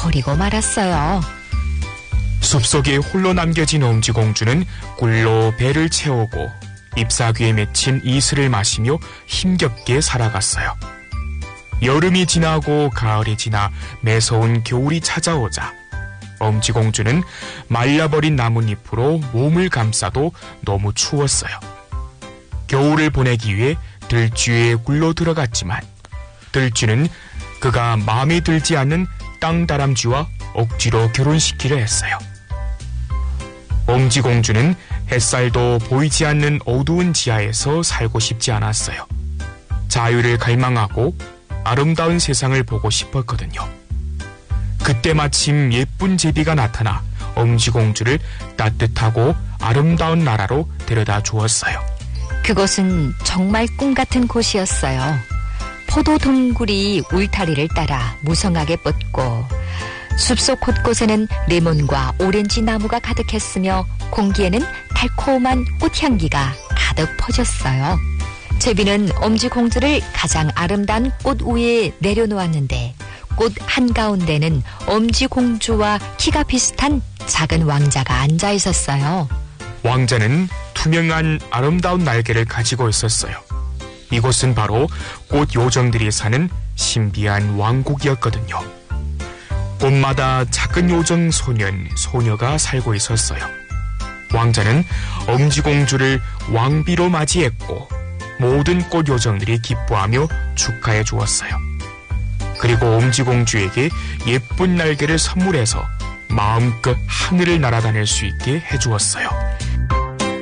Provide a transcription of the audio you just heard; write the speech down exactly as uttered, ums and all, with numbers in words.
버리고 말았어요. 숲속에 홀로 남겨진 엄지공주는 꿀로 배를 채우고 잎사귀에 맺힌 이슬을 마시며 힘겹게 살아갔어요. 여름이 지나고 가을이 지나 매서운 겨울이 찾아오자 엄지공주는 말라버린 나뭇잎으로 몸을 감싸도 너무 추웠어요. 겨울을 보내기 위해 들쥐의 굴로 들어갔지만 들쥐는 그가 마음에 들지 않는 땅다람쥐와 억지로 결혼시키려 했어요. 엄지공주는 햇살도 보이지 않는 어두운 지하에서 살고 싶지 않았어요. 자유를 갈망하고 아름다운 세상을 보고 싶었거든요. 그때 마침 예쁜 제비가 나타나 엄지공주를 따뜻하고 아름다운 나라로 데려다 주었어요. 그곳은 정말 꿈같은 곳이었어요. 포도 동굴이 울타리를 따라 무성하게 뻗고 숲속 곳곳에는 레몬과 오렌지 나무가 가득했으며 공기에는 달콤한 꽃향기가 가득 퍼졌어요. 제비는 엄지공주를 가장 아름다운 꽃 위에 내려놓았는데 꽃 한가운데는 엄지공주와 키가 비슷한 작은 왕자가 앉아 있었어요. 왕자는 투명한 아름다운 날개를 가지고 있었어요. 이곳은 바로 꽃 요정들이 사는 신비한 왕국이었거든요. 꽃마다 작은 요정 소년, 소녀가 살고 있었어요. 왕자는 엄지공주를 왕비로 맞이했고 모든 꽃 요정들이 기뻐하며 축하해 주었어요. 그리고 엄지공주에게 예쁜 날개를 선물해서 마음껏 하늘을 날아다닐 수 있게 해주었어요.